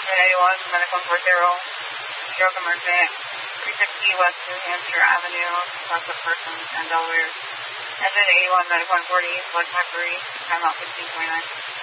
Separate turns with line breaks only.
81, Medical Cordero, Stroke Emergent, 350 West New Hampshire Avenue, South of Persons, and Delaware. Engine 81, Medical 40, Blood Factory, timeout 1529.